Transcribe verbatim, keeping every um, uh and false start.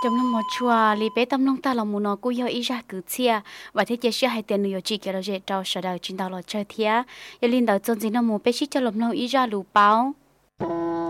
trong năm một chùa li bé tâm nông ta là muốn nó cũng yêu ý ra cứ chia và thế chế sẽ hai tiền nhiều chỉ cái đó dễ trao sở đạo chính đạo là chơi thía giờ linh đạo chân chính nó muốn bé chỉ cho lồng nông ý ra lù bao